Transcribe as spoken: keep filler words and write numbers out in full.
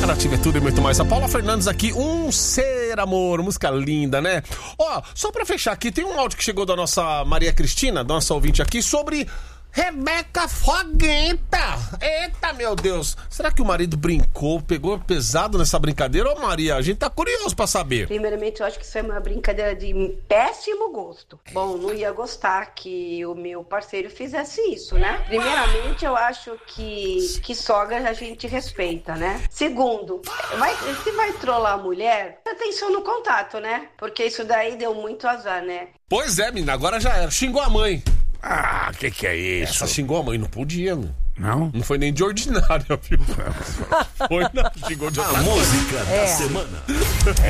Nativa é tudo e muito mais. A Paula Fernandes aqui, Um Ser Amor, música linda, né? Ó, só pra fechar aqui, tem um áudio que chegou da nossa Maria Cristina, da nossa ouvinte aqui, sobre Rebeca Foguenta. Eita, meu Deus. Será que o marido brincou, pegou pesado nessa brincadeira? Ô, Maria, a gente tá curioso pra saber. Primeiramente, eu acho que isso é uma brincadeira de péssimo gosto. Bom, não ia gostar que o meu parceiro fizesse isso, né? Primeiramente, eu acho que, que sogra a gente respeita, né? Segundo, vai, se vai trollar a mulher, atenção no contato, né? Porque isso daí deu muito azar, né? Pois é, menina, agora já era. Xingou a mãe. Ah, que que é isso? Essa xingou a mãe, não podia, meu. Não? Não foi nem de ordinária, viu? Foi, não. Xingou de A outra música coisa. da É. semana.